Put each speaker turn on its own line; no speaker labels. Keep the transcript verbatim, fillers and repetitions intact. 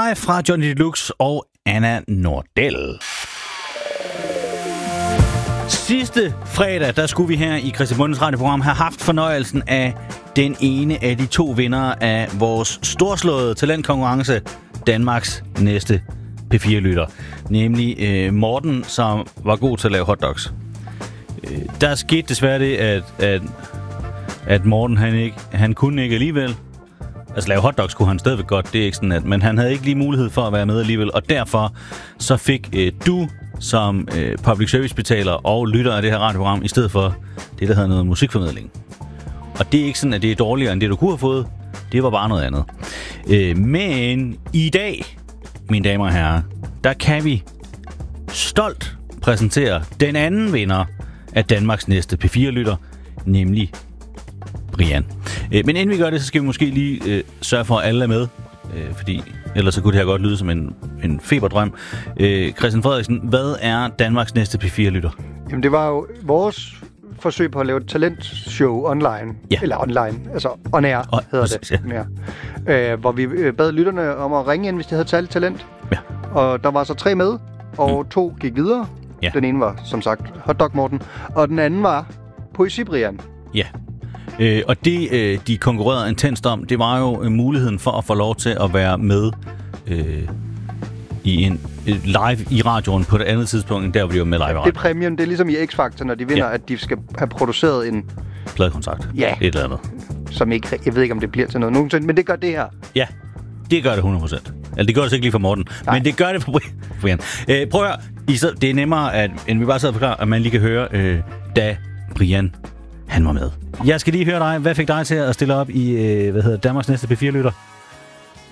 live fra Johnny Deluxe og Anna Nordell. Sidste fredag, der skulle vi her i Christian Bundens radioprogram have haft fornøjelsen af den ene af de to vindere af vores storslåede talentkonkurrence, Danmarks næste P fire-lytter. Nemlig øh, Morten, som var god til at lave hotdogs. Øh, der skete desværre det, at, at, at Morten han, ikke, han kunne ikke alligevel. Altså lave hotdogs kunne han stadigvæk godt, det er ikke sådan at, men han havde ikke lige mulighed for at være med alligevel, og derfor så fik øh, du som øh, public service betaler og lytter af det her radioprogram, i stedet for det, der hedder noget musikformidling. Og det er ikke sådan, at det er dårligere end det, du kunne have fået. Det var bare noget andet. Øh, men i dag, mine damer og herrer, der kan vi stolt præsentere den anden vinder af Danmarks næste P fire-lytter, nemlig Brian. Øh, men inden vi gør det, så skal vi måske lige øh, sørge for, at alle er med. Øh, fordi ellers så kunne det her godt lyde som en, en feberdrøm. Øh, Christian Frederiksen, hvad er Danmarks næste P fire-lytter?
Jamen, det var jo vores forsøg på at lave et talentshow online.
Ja.
Eller online, altså on air
Og,
hedder
præcis,
det. Ja. Øh, hvor vi bad lytterne om at ringe ind, hvis de havde særligt talent.
Ja. Og
der var så tre med, og mm. to gik videre.
Ja.
Den ene var, som sagt, Hotdog Morten, og den anden var Poesi Brian.
Ja. Øh, og det, øh, de konkurrerede intenst om, det var jo øh, muligheden for at få lov til at være med øh, i en øh, live i radioen på det andet tidspunkt, end der, hvor de var med live i radioen.
Det er præmien, det er ligesom i X-Factor, når de vinder, ja. At de skal have produceret en
pladekontrakt.
Ja.
Et eller andet.
Som ikke, jeg ved ikke, om det bliver til noget nogensinde, men det gør det her.
Ja, det gør det hundrede procent. Altså, det gør det så ikke lige for Morten, Nej. men det gør det for Brian. Øh, prøv at høre, I så, det er nemmere, at, end vi bare sidder og forklarer, at man lige kan høre, øh, da Brian han var med. Jeg skal lige høre dig. Hvad fik dig til at stille op i øh, hvad hedder Danmarks næste P fire-lytter?